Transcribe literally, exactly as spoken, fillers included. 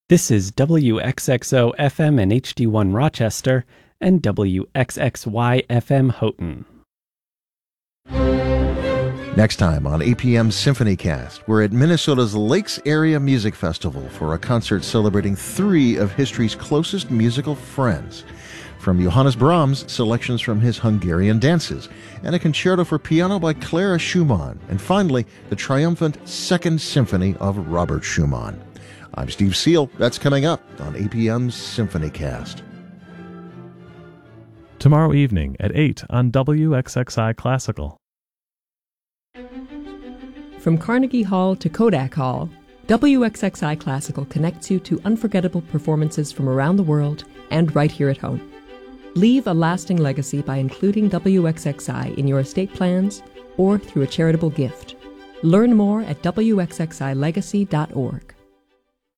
This is W X X O F M and H D one Rochester and W X X Y F M Houghton. Next time on A P M Symphony Cast, we're at Minnesota's Lakes Area Music Festival for a concert celebrating three of history's closest musical friends. From Johannes Brahms, selections from his Hungarian dances, and a concerto for piano by Clara Schumann, and finally, the triumphant Second Symphony of Robert Schumann. I'm Steve Seal. That's coming up on A P M's Symphony Cast. Tomorrow evening at eight on W X X I Classical. From Carnegie Hall to Kodak Hall, W X X I Classical connects you to unforgettable performances from around the world and right here at home. Leave a lasting legacy by including W X X I in your estate plans or through a charitable gift. Learn more at W X X I legacy dot org.